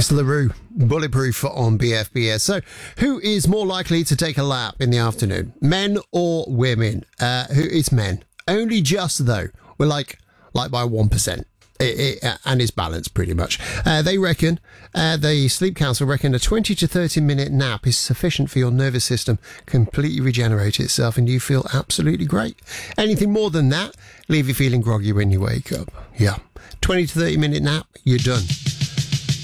It's LaRue, Bulletproof on BFBS. So, who is more likely to take a lap in the afternoon? Men or women? It's men. Only just, though. We're like by 1%. And it's balanced pretty much. They reckon, the Sleep Council reckon a 20 to 30 minute nap is sufficient for your nervous system completely regenerate itself and you feel absolutely great. Anything more than that, leave you feeling groggy when you wake up. Yeah. 20 to 30 minute nap, you're done.